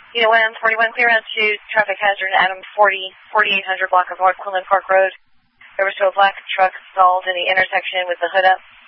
Unit 141, clear out to traffic hazard in Adam 4800 block of North Quinlan Park Road. Over to a black truck stalled in the intersection with the hood up.